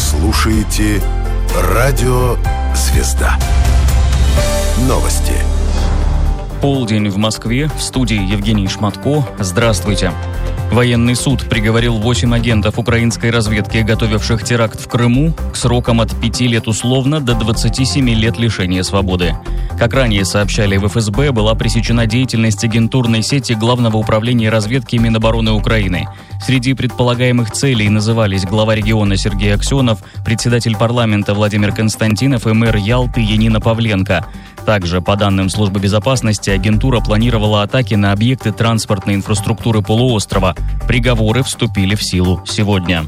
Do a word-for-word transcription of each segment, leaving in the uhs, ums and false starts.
слушаете Радио Звезда. Новости. Полдень в Москве. В студии Евгений Шматко. Здравствуйте. Военный суд приговорил восемь агентов украинской разведки, готовивших теракт в Крыму, к срокам от пяти лет условно до двадцати семи лет лишения свободы. Как ранее сообщали в эф эс бэ, была пресечена деятельность агентурной сети Главного управления разведки Минобороны Украины. Среди предполагаемых целей назывались глава региона Сергей Аксенов, председатель парламента Владимир Константинов и мэр Ялты Янина Павленко. Также, по данным службы безопасности, агентура планировала атаки на объекты транспортной инфраструктуры полуострова. Приговоры вступили в силу сегодня.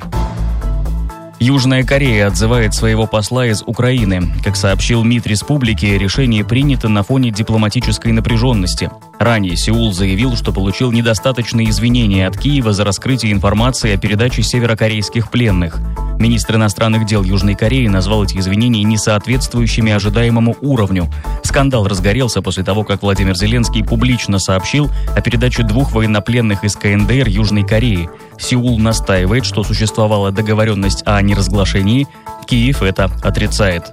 Южная Корея отзывает своего посла из Украины. Как сообщил МИД республики, решение принято на фоне дипломатической напряженности. Ранее Сеул заявил, что получил недостаточные извинения от Киева за раскрытие информации о передаче северокорейских пленных. Министр иностранных дел Южной Кореи назвал эти извинения несоответствующими ожидаемому уровню. Скандал разгорелся после того, как Владимир Зеленский публично сообщил о передаче двух военнопленных из ка эн дэ эр Южной Кореи. Сеул настаивает, что существовала договоренность о неразглашении. Киев это отрицает.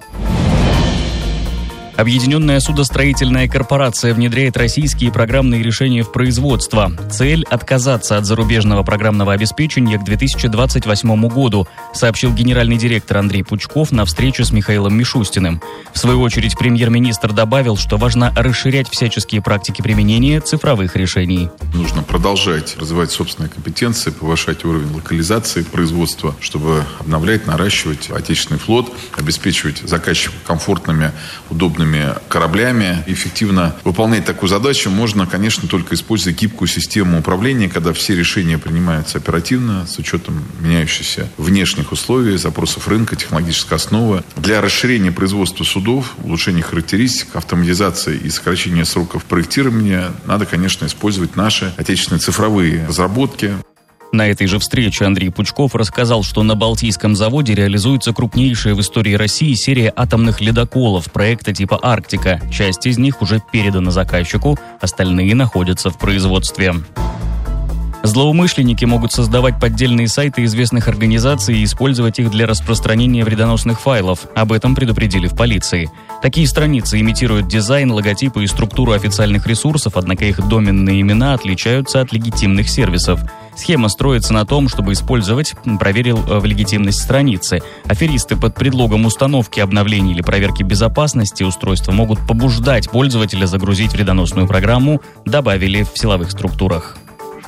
Объединенная судостроительная корпорация внедряет российские программные решения в производство. Цель – отказаться от зарубежного программного обеспечения к две тысячи двадцать восьмому году, сообщил генеральный директор Андрей Пучков на встрече с Михаилом Мишустиным. В свою очередь премьер-министр добавил, что важно расширять всяческие практики применения цифровых решений. Нужно продолжать развивать собственные компетенции, повышать уровень локализации производства, чтобы обновлять, наращивать отечественный флот, обеспечивать заказчиков комфортными, удобными кораблями. Эффективно выполнять такую задачу можно, конечно, только используя гибкую систему управления, когда все решения принимаются оперативно, с учетом меняющихся внешних условий, запросов рынка, технологической основы. Для расширения производства судов, улучшения характеристик, автоматизации и сокращения сроков проектирования надо, конечно, использовать наши отечественные цифровые разработки. На этой же встрече Андрей Пучков рассказал, что на Балтийском заводе реализуется крупнейшая в истории России серия атомных ледоколов проекта типа «Арктика». Часть из них уже передана заказчику, остальные находятся в производстве. Злоумышленники могут создавать поддельные сайты известных организаций и использовать их для распространения вредоносных файлов. Об этом предупредили в полиции. Такие страницы имитируют дизайн, логотипы и структуру официальных ресурсов, однако их доменные имена отличаются от легитимных сервисов. Схема строится на том, чтобы использовать, проверил в легитимность страницы. Аферисты под предлогом установки, обновления или проверки безопасности устройства могут побуждать пользователя загрузить вредоносную программу, добавили в силовых структурах.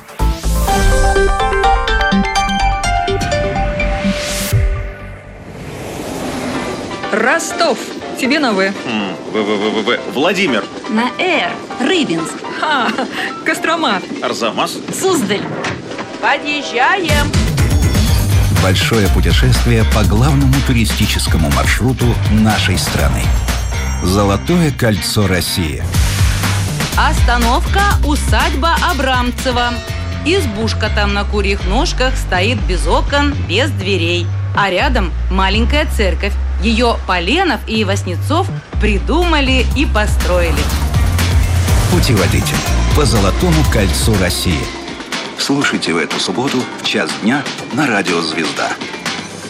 Ростов. Тебе на В. В-В-В-В. Владимир. На Р. Рыбинск. Ха, Кострома. Арзамас. Суздаль. Подъезжаем. Большое путешествие по главному туристическому маршруту нашей страны. Золотое кольцо России. Остановка усадьба Абрамцева. Избушка там на курьих ножках стоит без окон, без дверей. А рядом маленькая церковь. Ее Поленов и Васнецов придумали и построили. Путеводитель по Золотому кольцу России. Слушайте в эту субботу в час дня на Радио Звезда.